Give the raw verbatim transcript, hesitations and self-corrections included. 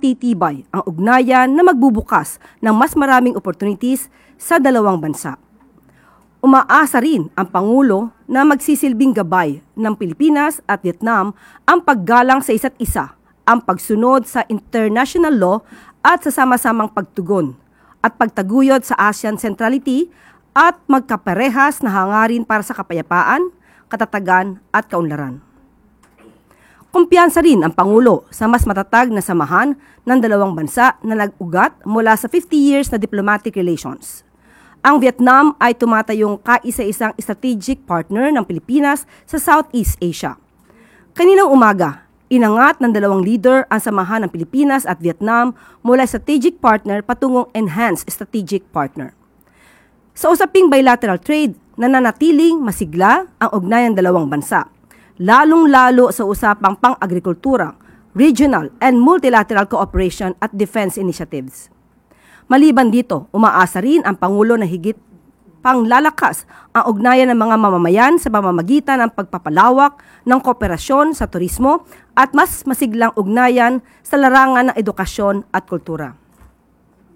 magtitibay ang ugnayan na magbubukas ng mas maraming opportunities sa dalawang bansa. Umaasa rin ang Pangulo na magsisilbing gabay ng Pilipinas at Vietnam ang paggalang sa isa't isa, ang pagsunod sa international law at sa sama-samang pagtugon at pagtaguyod sa ASEAN centrality at magkaparehas na hangarin para sa kapayapaan, katatagan at kaunlaran. Kumpiyansa rin ang Pangulo sa mas matatag na samahan ng dalawang bansa na nag-ugat mula sa fifty years na diplomatic relations. Ang Vietnam ay tumatayong kaisa-isang strategic partner ng Pilipinas sa Southeast Asia. Kaninang umaga, inangat ng dalawang leader ang samahan ng Pilipinas at Vietnam mula strategic partner patungong enhanced strategic partner. Sa usaping bilateral trade, nananatiling masigla ang ugnayan ng dalawang bansa, lalong-lalo sa usapang pang-agrikultura, regional and multilateral cooperation at defense initiatives. Maliban dito, umaasa rin ang Pangulo na higit panglalakas ang ugnayan ng mga mamamayan sa pamamagitan ng pagpapalawak ng kooperasyon sa turismo at mas masiglang ugnayan sa larangan ng edukasyon at kultura.